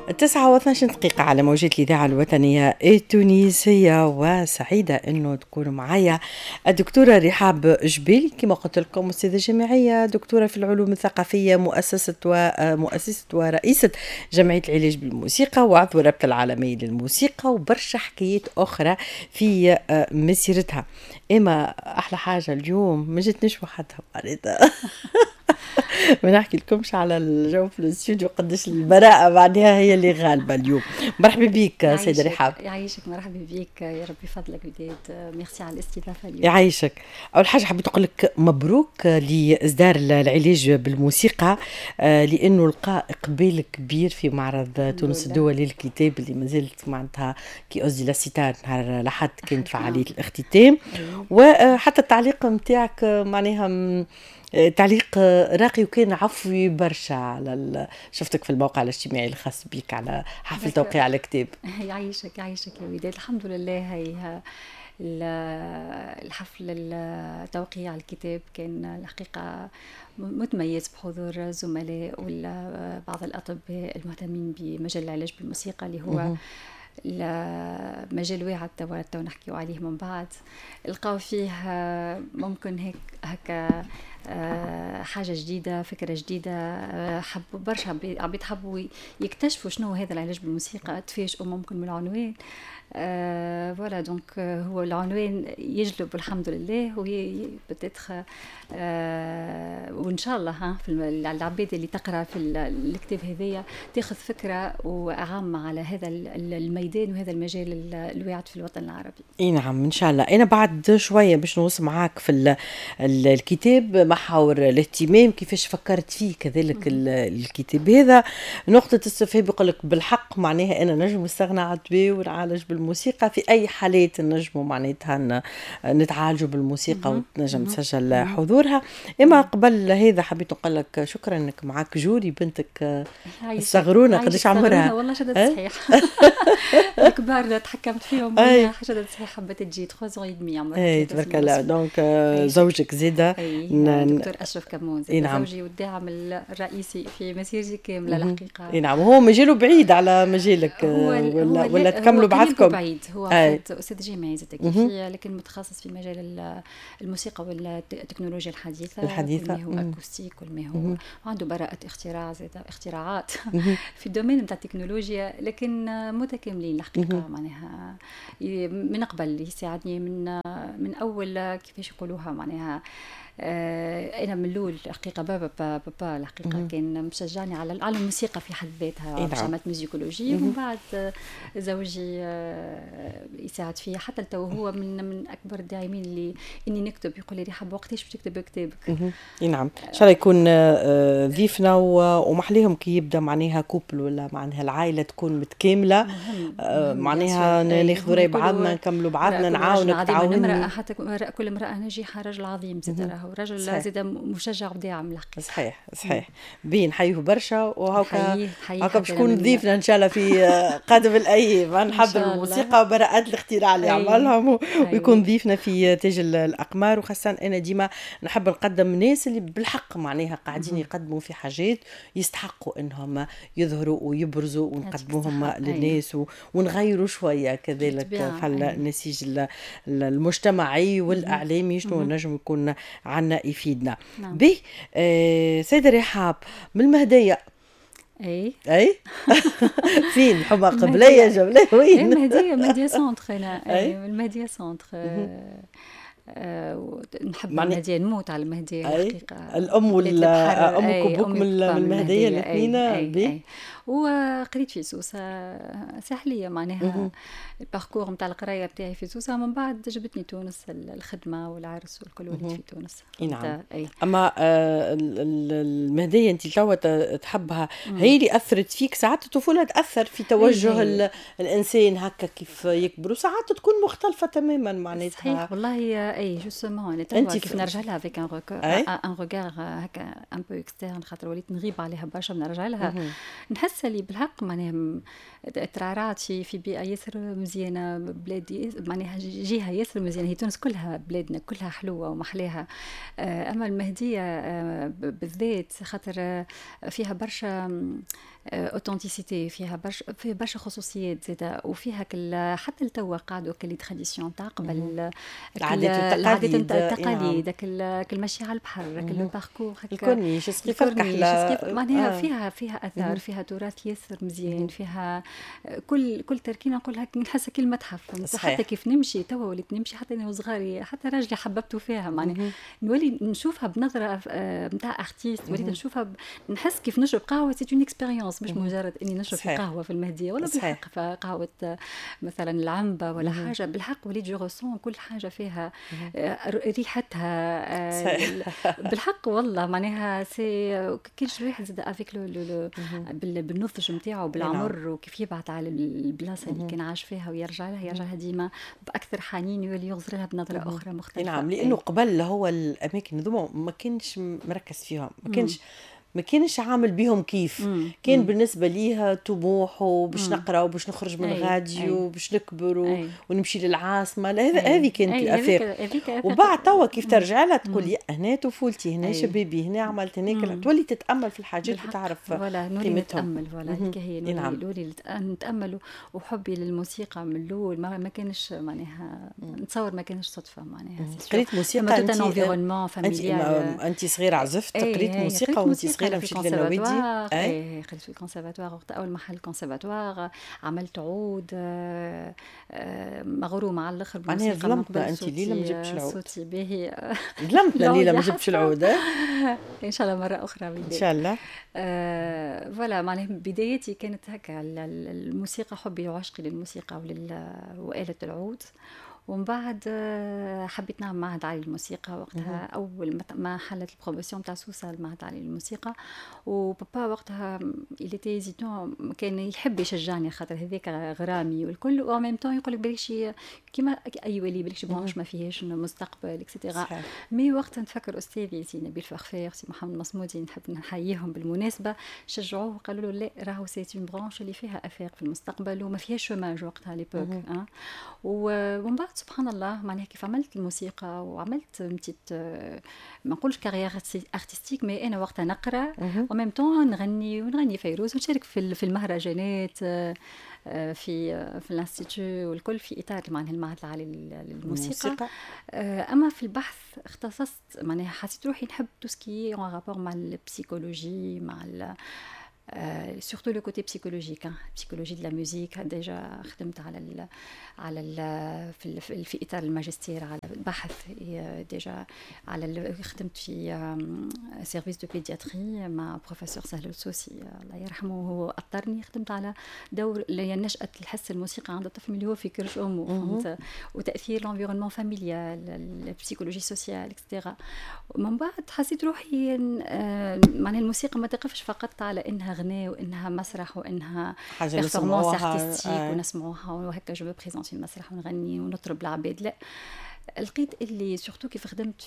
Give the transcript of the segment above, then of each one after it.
9:12 على موجات الإذاعة الوطنية التونسية، وسعيدة أنه تكون معايا الدكتورة رحاب جبيل. كما قلت لكم أستاذة جامعية، دكتورة في العلوم الثقافية، مؤسسة ورئيسة جمعية العلاج بالموسيقى وعضو الرابطة العالمية للموسيقى، وبرشا حكايات أخرى في مسيرتها. إما أحلى حاجة اليوم ما جتنيش وحدها ما نحكي لكمش على الجو في الاستوديو قداش البراءة بعدها هي اللي غالبة اليوم. مرحبا بك سيدة رحاب. يعيشك، مرحبا بك يا ربي فضلك بداية. ميرسي على الاستضافة اليوم. يعيشك. أول حاجة حبيت أقول لك مبروك لإصدار العلاج بالموسيقى، لأنه لقى إقبال كبير في معرض تونس الدولي للكتاب اللي ما زلت معناتها كي أصدي للستار نهار لحد كانت فعالية الاختتام. وحتى التعليق متاعك معناها تعليق راقي وكان عفوي برشا على شفتك في الموقع الاجتماعي الخاص بيك على حفل توقيع على كتاب. يعيشك يا وداد. الحمد لله هي الحفل التوقيع على الكتاب كان الحقيقة متميز بحضور زملاء وبعض الأطباء المهتمين بمجال العلاج بالموسيقى اللي هو مجال واحد تو نحكيو عليه من بعد. لقاو فيه ممكن هكا حاجة جديدة، فكرة جديدة. حبوا برشا عبيد حبوا يكتشفوا شنو هذا العلاج بالموسيقى، تفاجئوا ممكن من العنوان. فوالا دونك هو العنوان يجلب الحمد لله، وهي بتدخ وان شاء الله في العباد اللي تقرا في الكتاب هذايا تاخذ فكره وعامه على هذا الميدان وهذا المجال الواعد في الوطن العربي. اي نعم ان شاء الله. انا بعد شويه باش نوصل معاك في الكتاب محاور الاهتمام كيفاش فكرت فيه كذلك الكتاب هذا. نقطه استفهام يقول لك بالحق معناها انا نجم نستغنى عن الدواء ونعالج بالموسيقى في اي حالات نجموا معناتها نتعالجوا بالموسيقى ونجم تسجل حضورها. اما قبل هذا حبيت نقول لك شكرا انك معك جوري بنتك الصغرونه. قداش عمرها؟ والله شدت صحيح. الكبار تحكمت فيهم، شدت صحيح حبت تجي 3 ans et demi عمرها. تبارك الله. دونك زوجك زيدا دكتور اشرف كمون زوجي والداعم الرئيسي في مسيرتي كامله الحقيقه. نعم. هو مجاله بعيد على مجالك ولا تكملوا بعضكم؟ بعيد. هو استاذ جامعي لكن متخصص في مجال الموسيقى والتكنولوجيا الحديثة. كل ما هو أكوستيك، كل ما هو عنده براءة اختراعات في الدومين متاع التكنولوجيا، لكن متكاملين الحقيقة. معناها من قبل يساعدني من أول كيفاش يقولوها معناها. أنا من الأول الحقيقة بابا الحقيقة كان مشجعني على الموسيقى في حد ذاتها، باش عملت ميوزيكولوجي. ومن بعد زوجي يساعد فيها حتى لو هو من أكبر الداعمين اللي إني نكتب. يقول لي رحاب وقتاش باش تكتب كتابك؟ نعم إن شاء الله يكون ضيفنا ومحليهم كي يبدأ معناها كوبل ولا معناها العائلة تكون متكاملة. معناها ناخذ رأي بعضنا، نكملوا بعضنا، نعاونك تعاوني. حتى كل امرأة ناجحة رجل عظيم زاد، رجل زاد مشجع وداعم الحقيقة. صحيح بين حيوه برشا. وهكا باش تكون ضيفنا ان شاء الله في قادم الايام. نحضر الموسيقى وبراءات الاختراع اللي عملهم ويكون ضيفنا في تاج الاقمار. وخاصه انا ديما نحب نقدم ناس اللي بالحق معناها قاعدين يقدموا في حاجات يستحقوا انهم يظهروا ويبرزوا ونقدموهم للناس ونغيروا شويه كذلك في النسيج المجتمعي والاعلامي شنو نجم يكون عنا يفيدنا. بي سيدة رحاب من المهدية. اي فين حما قبلية جبلية وين؟ المهدية سونتر. انا المهدية سونتر. نحب المهدية، نموت على المهدية الحقيقة. الأم أمك وبوك من المهدية الاثنين. وقريت في سوسة ساحلية معناها الباركور متاع القراية بتاعي في سوسة. من بعد جبتني تونس الخدمة والعرس والكل وليت في تونس. نعم. أما المهدية أنت توا تحبها هي اللي أثرت فيك؟ ساعات الطفولة تأثر في توجه الإنسان هكا كيف يكبر، وساعات تكون مختلفة تماما معناتها. صحيح والله. جوستومون انا توا كيف نرجع لها افيك ان روغار هكا ان بو اكسترن، خاطر وليت نغيب عليها برشا. نرجع لها نحس حاسه لي بالحق معناها ترعرعت في بيئه ياسر مزيانه، بلادي معناها جهه ياسر مزيانه. هي تونس كلها بلادنا كلها حلوه ومحلاها، اما المهديه بالذات خاطر فيها برشا اوثنتيسيتي، فيها برشا خصوصيات زاده، وفيها حتى لتوا قاعدوا كلي تراديسيون تاع قبل العادات والتقاليد، كل ماشي على البحر، كل الباركور الكورنيش سقيفه الكحله معناها فيها اثار، فيها تراث ياسر مزيان، فيها كل تركينه نقولها نحسها كل متحف. حتى كيف نمشي توا وليت نمشي حتى انا وصغاري، حتى راجلي حببته فيها معناها نولي نشوفها بنظره نتاع ارتيست، وليت نشوفها نحس كيف نشرب قهوه سي اون اكسبيريونس، مش مجرد اني نشرب قهوه في المهديه ولا بالحق قهوه مثلا العنبه ولا حاجه. بالحق وليت جو رسون كل حاجه فيها ريحتها بالحق والله معناها سي كل واحد زاد افيك بالنضج نتاعو بالعمر، وكيف يبعث على البلاصه اللي كان عاش فيها ويرجع لها ديما باكثر حنين، يولي يغزر لها بنظره اخرى مختلفه. نعم، لانه قبل هو الاماكن هذوما ما كانش مركز فيها، ما كانش عامل بيهم كيف كان بالنسبه ليها طموح وباش نقرا وباش نخرج من غادي وباش نكبر ونمشي للعاصمه. هذه كانت الافاق. وبعد توا كيف ترجع لها تقول لي هنا طفولتي، هنا شبابي، هنا عملت هناك، تولي تتامل في الحاجات وتعرف قيمتهم. هذيك هي نولي نتامل. وحبي للموسيقى من الاول ما كانش معناها نتصور ما كانش صدفه معناها. قريت موسيقى انت صغيره عزفت؟ قريت موسيقى وانت صغيره مشيت للنوادي؟ قريت في الكونسيرفاتوار، وقت اول محل الكونسيرفاتوار عملت عود مغرومه على الاخر بالموسيقى. انا ظلمتنا انت ليلى ما جبتش العود، صوتي باهي ظلمتنا ليلى ما جبتش العود. ان شاء الله مره اخرى ان شاء الله. فوالا معناها بدايتي كانت هكا الموسيقى، حبي وعشقي للموسيقى وآلة العود. ومن بعد حبيت نعمل معهد عالي للموسيقى وقتها. اول ما حلت البروموسيون تاع سوسه المعهد عالي للموسيقى، وبابا وقتها اللي تيزيتون كان يحب يشجعني خاطر هذاك غرامي والكل، و ميم طون يقول لك بالكشي كيما اي ولي بالكشي بونش ما فيهاش مستقبل اكسيتيرا. مي وقت نتفكر استاذي سي نبيل فخفاخ، سي محمد مصمودي، نحب نحييهم بالمناسبه، شجعوه قالوا له لا راهو سي اون برانش اللي فيها افاق في المستقبل وما فيهاش شوماج وقتها ليبوك. ومن بعد سبحان الله معناها كيف عملت الموسيقى وعملت متيت ما نقولش كارير ارتستيك، مي انا وقتها نقرا وميم طون نغني فيروز ونشارك في المهرجانات في الانستيتو والكل في اطار معناها المعهد العالي للموسيقى. اما في البحث اختصصت معناها حسيت روحي نحب توسكي اون رابور مع البسيكولوجي، مع surtout le côté psychologique, psychologie de la musique. déjà خدمت في إطار الماجستير على بحث déjà خدمت في سيرفيس دو بيدياتري مع بروفيسور سهل السوسي الله يرحمه. هو اضطرني خدمت على دور نشأة الحس الموسيقى عند الطفل اللي هو في كرش أمه، وتأثير الانفيرونمون فاميليال، البسيكولوجي سوسيال اكسترا. ومن بعد حسيت روحي معناها الموسيقى ما تقفش فقط على انها غناء وانها مسرح وانها بيرفورمانس ارتستيك ونسمعوها وهكا جو بريزونت في المسرح ونغني ونطرب العباد. لا، لقيت اللي سورتو كيف خدمت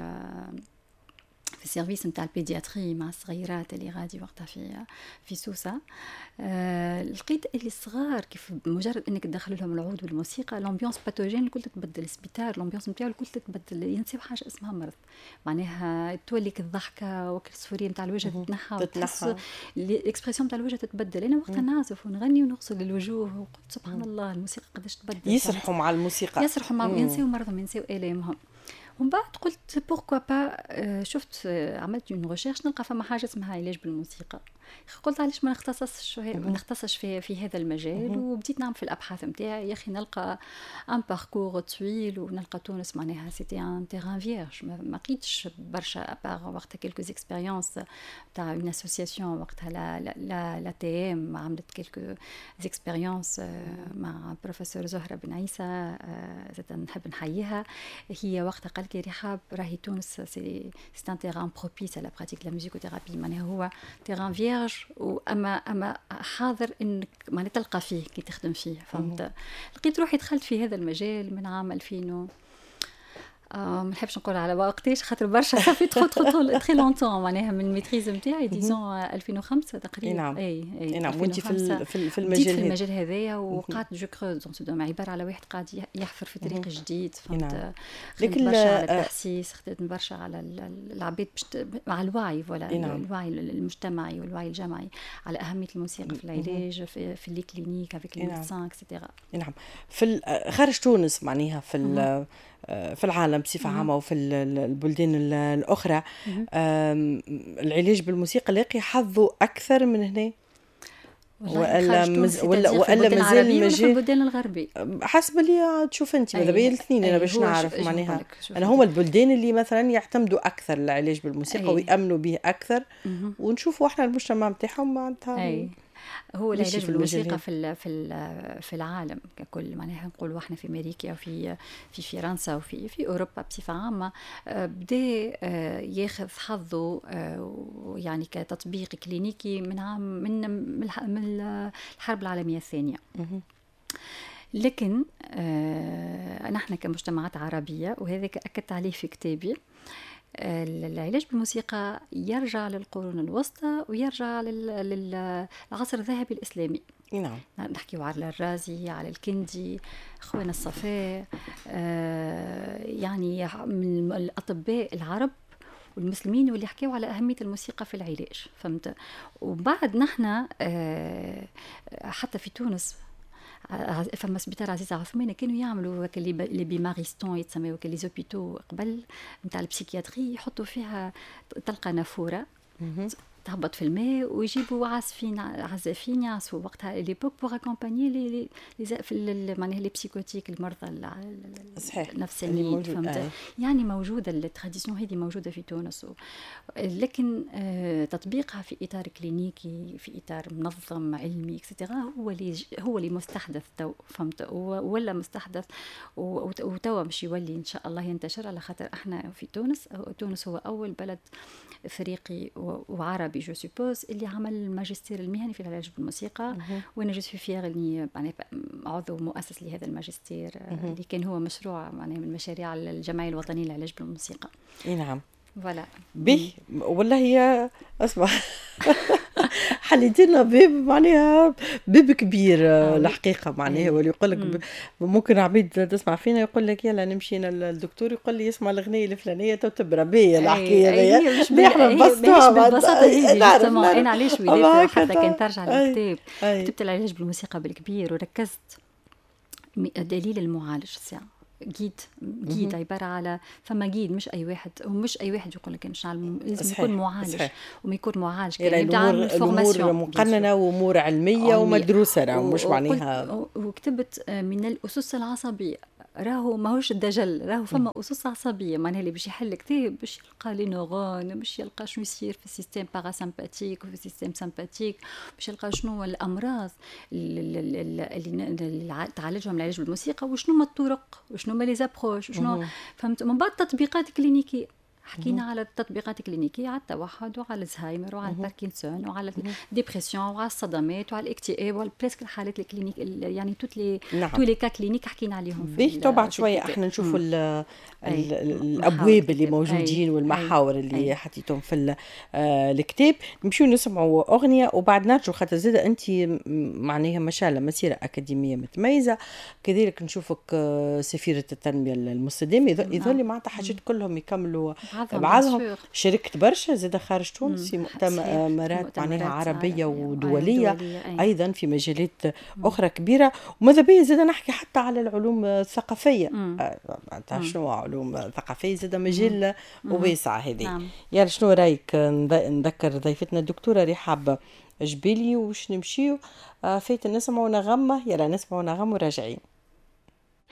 في السيرفيس نتاع البيدياتري مع الصغيرات اللي غادي وقتها في سوسه، لقيت اللي الصغار كيف مجرد انك تدخل لهم العود والموسيقى الامبيونس باتوجين الكل تتبدل، السبيتار الامبيونس نتاعو الكل تتبدل، ينسيو حاجه اسمها مرض معناها توليك الضحكه والصفوريه نتاع الوجه تتنحى الاكسبرسيون نتاع الوجه تتبدل. انا وقتها نعزف ونغني ونغسل الوجوه وقلت سبحان الله الموسيقى قداش تبدل، يسرحوا مع الموسيقى، يسرحوا مع ينسيو مرضهم ينسيو الامهم. ومن بعد قلت بوركوا با، شفت عملت اون ريشيرش نلقى فما حاجه اسمها علاج بالموسيقى. قلت علاش ما نختصش في هذا المجال، وبديت نعمل في الابحاث نتاعي. يا اخي نلقى ان باركور طويل ونلقى تونس معناها سيتي ان تيران فيرج، ما لقيتش برشا ابار وقتها كيلكو اكسبيريونس تاع اون اسوسياسيون وقتها لا تي ام عملت كيلكو اكسبيريونس مع بروفيسور زهره بن عيسى، زاد نحب نحييها. هي وقتها قالت لي رحاب راهي تونس سي ان تيران بروبيس على براتيك لا ميوزيكوثيرابي، معناها هو تيران فيرج واما حاضر انك ما تلقى فيه كي تخدم فيه. فهمت؟ لقيت روحي دخلت في هذا المجال من عام 2000 ما نحبش نقول على وقتاش خاطر برشا صافي تري لونتون معناها من الميتريز نتاعي ديزون 2005 تقريبا. نعم. اي نعم. وانت في المجال هذايا وقعدت جو كروز دونك دوما عباره على واحد قاعد يحفر في طريق جديد. فهمت. لكن برشا على التحسيس، خدمت برشا على العباد على الوعي فوالا الوعي المجتمعي والوعي الجمعي على اهميه الموسيقى في العلاج في لي كلينيك افيك لي ميدسان اكسيتيرا. نعم. في خارج تونس معناها في العالم بصفة عامة وفي البلدان الأخرى العلاج بالموسيقى لاقي حظه أكثر من هنا ولا مازال المجال في البلدان الغربي حسب اللي تشوف انت ماذا بين الاثنين. انا باش نعرف معناها انا هما البلدان اللي مثلا يعتمدوا اكثر العلاج بالموسيقى ويأمنوا به اكثر ونشوفوا احنا المجتمع نتاعهم معناتها هو العلاج بالموسيقى في العالم ككل معناها نقولوا احنا في امريكا وفي فرنسا وفي اوروبا بصفه عامه بدا ياخذ حظه يعني كتطبيق كلينيكي من الحرب العالميه الثانيه. لكن نحن كمجتمعات عربيه وهذا أكدت عليه في كتابي العلاج بالموسيقى يرجع للقرون الوسطى ويرجع للعصر الذهبي الإسلامي. نعم. نحكي على الرازي، على الكندي، أخوان الصفاء، يعني من الأطباء العرب والمسلمين واللي حكيوا على أهمية الموسيقى في العلاج. فهمت. وبعد نحن حتى في تونس فما سبيطار عزيز عثمان كانوا يعملوا لي بيماريستون يتسموا لي زوبيتو قبل نتاع البسيكياتري يحطوا فيها تلقى نافوره تهبط في الماء ويجيبوا عازفين يعزفوا وقتها ليبوك بوغ اكومباني لي معناها لي بسيكوتيك المرضى النفسيين. فهمت. يعني موجوده التراديسيون هذه موجوده في تونس لكن تطبيقها في اطار كلينيكي في اطار منظم علمي اكسترا هو اللي مستحدث تو. فهمت. ولا مستحدث وتوا مش يولي ان شاء الله ينتشر على خاطر احنا في تونس هو اول بلد افريقي وعربي جو سوبوز اللي عمل الماجستير المهني في العلاج بالموسيقى. وانا جو سوي فيغ اني عضو مؤسس لهذا الماجستير اللي كان هو مشروع من مشاريع الجمعيه الوطنيه للعلاج بالموسيقى. نعم. فوالا به والله هي اسمع حليتي لنا باب معناها باب كبير الحقيقه معناها واللي يقول لك ممكن عبيد تسمع فينا يقول لك يلا نمشي للدكتور يقول لي يسمع الاغنيه الفلانيه تبرى بيا الحكايه هذه مش بالبساطه هذه. انا علاش وليت حتى كان ترجع للكتاب كتبت العلاج بالموسيقى بالكبير وركزت دليل المعالج ساعه جيد عباره على فما جيد مش اي واحد يقول لك مش لازم يكون معالج وما يكون معالج الامور مقننه وامور علميه ومدروسه مش معناها. وكتبت من الاسس العصبيه راهو ماهوش الدجل راهو فما اسس عصبيه معناها اللي باش يحل كتاب باش يلقى لي نورون باش يلقى شنو يصير في السيستم باراسمباتيك وفي السيستم سمباتيك باش يلقى شنو الامراض اللي تعالجهم العلاج بالموسيقى وشنو ما الطرق وشنو ما لي زابروش وشنو. فهمت. من بعد تطبيقات كلينيكيه حكينا على التطبيقات الكلينيكيه على التوحد وعلى الزهايمر وعلى الباركنسون وعلى الديبرسيون وعلى الصدمات وعلى الاكتئاب وعلى بريسك الحالات الكلينيك يعني توت كا كلينيك حكينا عليهم. باهي تو بعد شويه احنا نشوفوا الابواب اللي موجودين والمحاور اللي حطيتهم في الكتاب. نمشيو نسمعوا اغنيه وبعد نرجعوا خاطر زاد انت معناها ما شاء الله مسيره اكاديميه متميزه كذلك نشوفك سفيره التنميه المستدامه يظل معناتها حاجات كلهم يكملوا بعضهم. شاركت برشا زاد خارج تونس في مؤتمرات معناها عربية ودولية أيضا في مجالات أخرى كبيرة. وماذا بيا زاد نحكي حتى على العلوم الثقافية شنو علوم ثقافية زاد مجال واسع هذه. يعني شنو رأيك نذكر ضيفتنا الدكتورة رحاب جبيلي وش نمشيو فايت نسمعوا نغمة. يلا نسمعوا نغمة وراجعين.